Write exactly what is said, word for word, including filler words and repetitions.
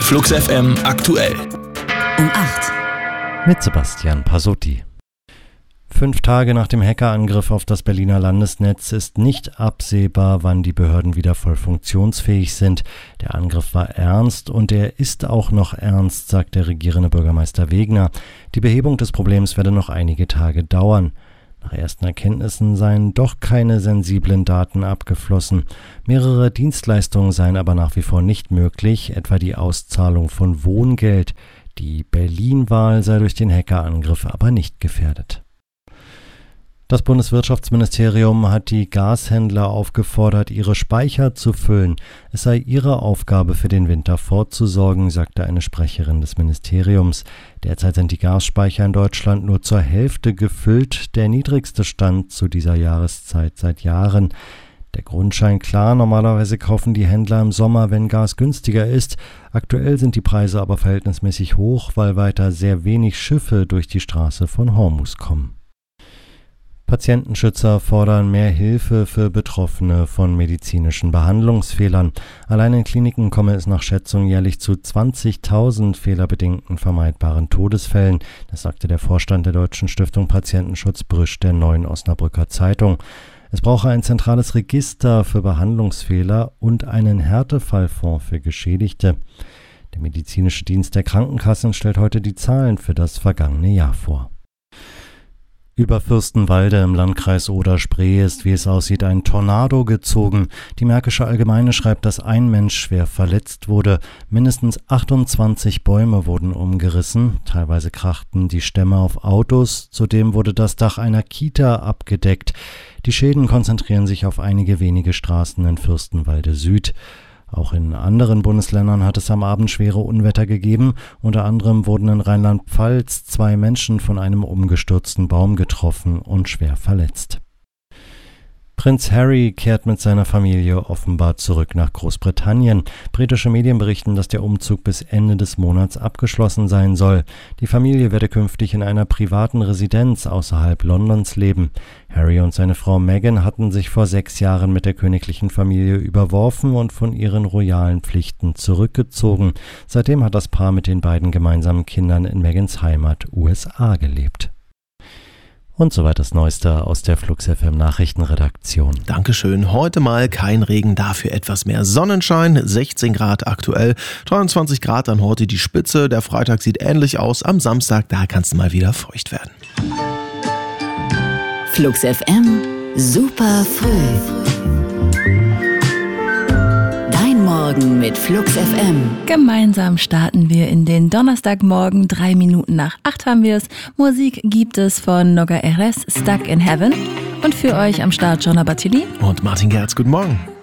Flux F M aktuell. Um acht. Mit Sebastian Pasotti. Fünf Tage nach dem Hackerangriff auf das Berliner Landesnetz ist nicht absehbar, wann die Behörden wieder voll funktionsfähig sind. Der Angriff war ernst und er ist auch noch ernst, sagt der regierende Bürgermeister Wegner. Die Behebung des Problems werde noch einige Tage dauern. Nach ersten Erkenntnissen seien doch keine sensiblen Daten abgeflossen. Mehrere Dienstleistungen seien aber nach wie vor nicht möglich, etwa die Auszahlung von Wohngeld. Die Berlin-Wahl sei durch den Hackerangriff aber nicht gefährdet. Das Bundeswirtschaftsministerium hat die Gashändler aufgefordert, ihre Speicher zu füllen. Es sei ihre Aufgabe, für den Winter vorzusorgen, sagte eine Sprecherin des Ministeriums. Derzeit sind die Gasspeicher in Deutschland nur zur Hälfte gefüllt, der niedrigste Stand zu dieser Jahreszeit seit Jahren. Der Grund scheint klar, normalerweise kaufen die Händler im Sommer, wenn Gas günstiger ist. Aktuell sind die Preise aber verhältnismäßig hoch, weil weiter sehr wenig Schiffe durch die Straße von Hormuz kommen. Patientenschützer fordern mehr Hilfe für Betroffene von medizinischen Behandlungsfehlern. Allein in Kliniken komme es nach Schätzung jährlich zu zwanzigtausend fehlerbedingten vermeidbaren Todesfällen. Das sagte der Vorstand der Deutschen Stiftung Patientenschutz Brüsch der Neuen Osnabrücker Zeitung. Es brauche ein zentrales Register für Behandlungsfehler und einen Härtefallfonds für Geschädigte. Der medizinische Dienst der Krankenkassen stellt heute die Zahlen für das vergangene Jahr vor. Über Fürstenwalde im Landkreis Oder-Spree ist, wie es aussieht, ein Tornado gezogen. Die Märkische Allgemeine schreibt, dass ein Mensch schwer verletzt wurde. Mindestens achtundzwanzig Bäume wurden umgerissen. Teilweise krachten die Stämme auf Autos. Zudem wurde das Dach einer Kita abgedeckt. Die Schäden konzentrieren sich auf einige wenige Straßen in Fürstenwalde Süd. Auch in anderen Bundesländern hat es am Abend schwere Unwetter gegeben. Unter anderem wurden in Rheinland-Pfalz zwei Menschen von einem umgestürzten Baum getroffen und schwer verletzt. Prinz Harry kehrt mit seiner Familie offenbar zurück nach Großbritannien. Britische Medien berichten, dass der Umzug bis Ende des Monats abgeschlossen sein soll. Die Familie werde künftig in einer privaten Residenz außerhalb Londons leben. Harry und seine Frau Meghan hatten sich vor sechs Jahren mit der königlichen Familie überworfen und von ihren royalen Pflichten zurückgezogen. Seitdem hat das Paar mit den beiden gemeinsamen Kindern in Meghans Heimat U S A gelebt. Und soweit das Neueste aus der Flux F M Nachrichtenredaktion. Dankeschön. Heute mal kein Regen, dafür etwas mehr Sonnenschein. sechzehn Grad aktuell, dreiundzwanzig Grad dann heute die Spitze. Der Freitag sieht ähnlich aus. Am Samstag, da kann es mal wieder feucht werden. Flux F M, super früh. Morgen mit Flux F M. Gemeinsam starten wir in den Donnerstagmorgen. Drei Minuten nach acht haben wir es. Musik gibt es von Noga Erez, Stuck in Heaven. Und für euch am Start Jonah Battili und Martin Gerz. Guten Morgen.